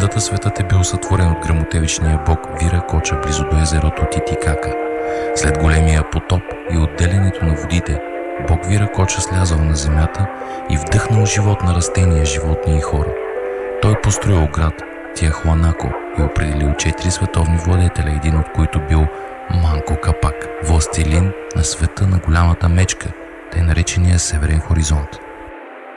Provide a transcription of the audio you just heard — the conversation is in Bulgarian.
легендата светът е бил сътворен от гръмотевичния бог Виракоча близо до езерото Титикака. След големия потоп и отделянето на водите, бог Виракоча слязал на земята и вдъхнал живот на растения, животни и хора. Той построил град Тиахуанако и определил 4 световни владетеля, един от които бил Манко Капак, властелин на света на голямата мечка, тъй наречения Северен хоризонт.